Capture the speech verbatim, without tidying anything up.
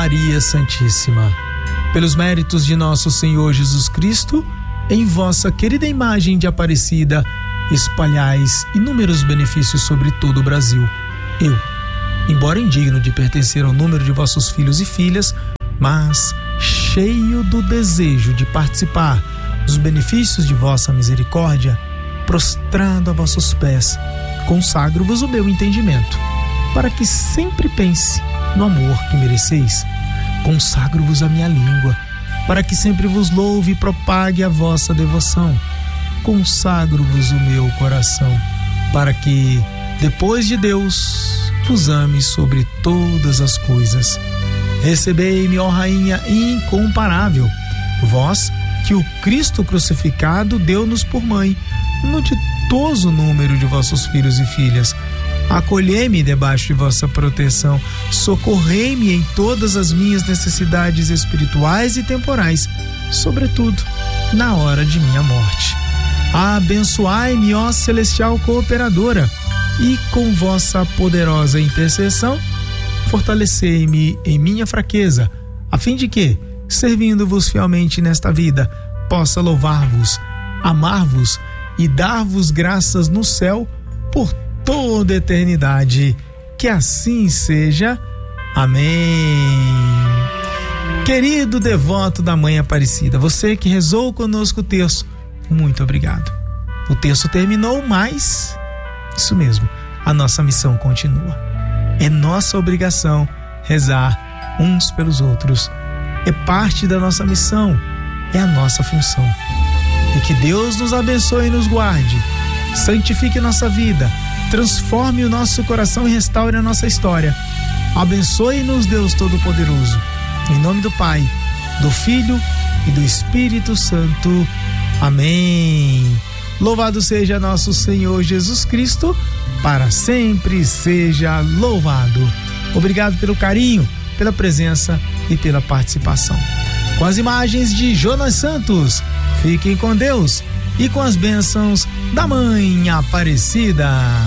Maria Santíssima, pelos méritos de nosso Senhor Jesus Cristo, em vossa querida imagem de Aparecida, espalhais inúmeros benefícios sobre todo o Brasil. Eu, embora indigno de pertencer ao número de vossos filhos e filhas, mas cheio do desejo de participar dos benefícios de vossa misericórdia, prostrado a vossos pés, consagro-vos o meu entendimento, para que sempre pense no amor que mereceis. Consagro-vos a minha língua, para que sempre vos louve e propague a vossa devoção. Consagro-vos o meu coração, para que, depois de Deus, vos ame sobre todas as coisas. Recebei-me, ó Rainha incomparável, vós que o Cristo crucificado deu-nos por mãe, no ditoso número de vossos filhos e filhas. Acolhei-me debaixo de vossa proteção, socorrei-me em todas as minhas necessidades espirituais e temporais, sobretudo na hora de minha morte. Abençoai-me, ó celestial cooperadora, e com vossa poderosa intercessão, fortalecei-me em minha fraqueza, a fim de que, servindo-vos fielmente nesta vida, possa louvar-vos, amar-vos e dar-vos graças no céu por toda a eternidade. Que assim seja. Amém. Querido devoto da Mãe Aparecida, você que rezou conosco o terço, muito obrigado. O terço terminou, mas isso mesmo, a nossa missão continua. É nossa obrigação rezar uns pelos outros. É parte da nossa missão, é a nossa função. E que Deus nos abençoe e nos guarde, santifique nossa vida, transforme o nosso coração e restaure a nossa história. Abençoe-nos, Deus Todo-Poderoso. Em nome do Pai, do Filho e do Espírito Santo. Amém. Louvado seja nosso Senhor Jesus Cristo, para sempre seja louvado. Obrigado pelo carinho, pela presença e pela participação. Com as imagens de Jonas Santos, fiquem com Deus e com as bênçãos da Mãe Aparecida.